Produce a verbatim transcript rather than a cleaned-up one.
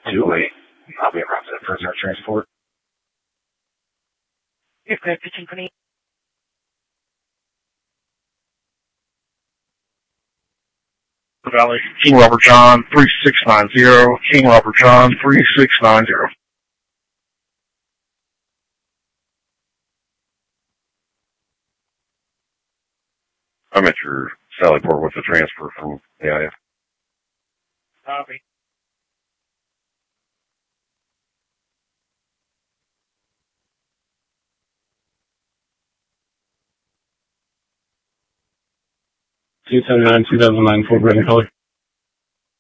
two eight. I'll be around for prisoner transport. You're good, pitching for me. Valley, King Robert John, three six nine zero, King Robert John, three six nine zero. I'm at your Sallyport with the transfer from A I F. Copy. two ten nine, two thousand nine, Ford Red and Color.